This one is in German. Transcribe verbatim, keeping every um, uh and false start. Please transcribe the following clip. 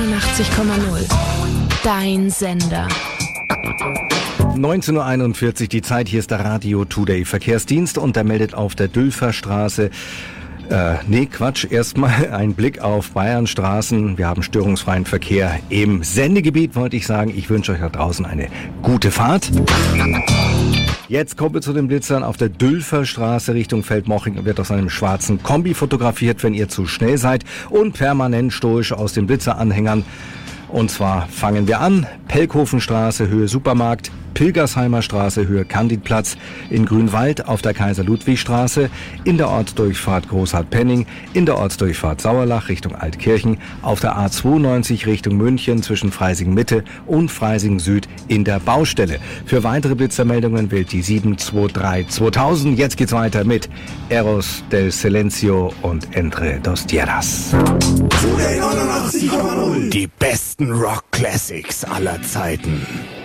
achtzig Komma null. Dein Sender. neunzehn Uhr einundvierzig, die Zeit, hier ist der Radio Today Verkehrsdienst und der meldet auf der Dülferstraße, äh, nee, Quatsch, erstmal ein Blick auf Bayernstraßen. Wir haben störungsfreien Verkehr im Sendegebiet, wollte ich sagen. Ich wünsche euch da draußen eine gute Fahrt. Jetzt kommen wir zu den Blitzern auf der Dülferstraße Richtung Feldmoching. Wird aus einem schwarzen Kombi fotografiert, wenn ihr zu schnell seid, und permanent stoisch aus den Blitzeranhängern. Und zwar fangen wir an, Pelkhofenstraße, Höhe Supermarkt, Pilgersheimer Straße, Höhe Candidplatz, in Grünwald auf der Kaiser-Ludwig-Straße, in der Ortsdurchfahrt Großhardt-Penning, in der Ortsdurchfahrt Sauerlach Richtung Altkirchen, auf der A zweiundneunzig Richtung München zwischen Freising-Mitte und Freising-Süd in der Baustelle. Für weitere Blitzermeldungen wählt die sieben zwei drei zweitausend. Jetzt geht's weiter mit Eros del Silencio und Entre dos Tierras. Die besten Rock-Classics aller Zeiten.